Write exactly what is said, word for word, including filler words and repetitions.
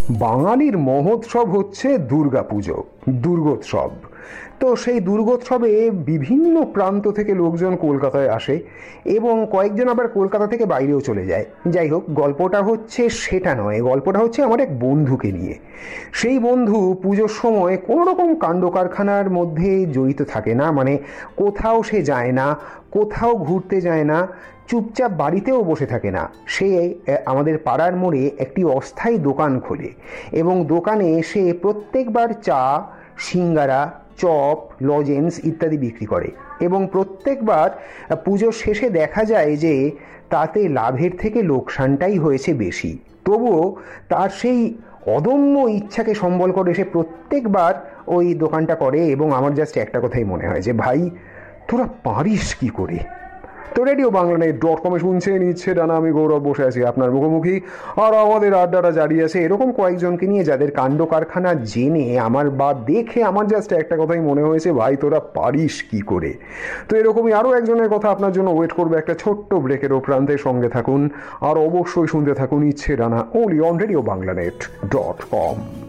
বাঙালির মহোৎসব হচ্ছে দুর্গাপুজো, দুর্গোৎসব। তো সেই দুর্গোৎসবে বিভিন্ন প্রান্ত থেকে লোকজন কলকাতায় আসে এবং কয়েকজন আবার কলকাতা থেকে বাইরেও চলে যায়। যাই হোক, গল্পটা হচ্ছে সেটা নয়, গল্পটা হচ্ছে আমার এক বন্ধুকে নিয়ে। সেই বন্ধু পুজোর সময় কোনো রকম কাণ্ড কারখানার মধ্যে জড়িত থাকে না, মানে কোথাও সে যায় না, কোথাও ঘুরতে যায় না, চুপচাপ বাড়িতেও বসে থাকে না। সে আমাদের পাড়ার মোড়ে একটি অস্থায়ী দোকান খোলে এবং দোকানে সে প্রত্যেকবার চা, সিঙ্গারা, চপ, লজেন্স ইত্যাদি বিক্রি করে এবং প্রত্যেকবার পুজোর শেষে দেখা যায় যে তাতে লাভের থেকে লোকসানটাই হয়েছে বেশি। তবুও তার সেই অদম্য ইচ্ছাকে সম্বল করে সে প্রত্যেকবার ওই দোকানটা করে এবং আমার জাস্ট একটা কথাই মনে হয় যে ভাই, তোরা পারিস কি করে। তো রেডিও বাংলা নেট ডট কমে শুনছে নিচ্ছে ডানা, আমি গৌরব বসে আছি আপনার মুখোমুখি, আর আমাদের আড্ডাটা জারি আছে এরকম কয়েকজনকে নিয়ে যাদের কাণ্ড কারখানা জেনে আমার বা দেখে আমার জাস্ট একটা কথাই মনে হয়েছে, ভাই তোরা পারিস কি করে। তো এরকমই আরও একজনের কথা আপনার জন্য ওয়েট করবে একটা ছোট্ট ব্রেকের প্রান্তের সঙ্গে থাকুন আর অবশ্যই শুনতে থাকুন ইচ্ছে ডানা, only on radio Bangla net dot com.